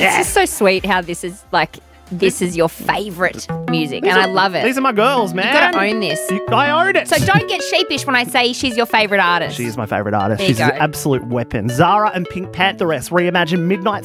It's just so sweet how this is like, this is your favourite music, and I love it. These are my girls, man. You've got to own this. I own it. So don't get sheepish when I say she's your favourite artist. She is my favourite artist. There you She's an go. absolute weapon. Zara and Pink Pantheress reimagine Midnight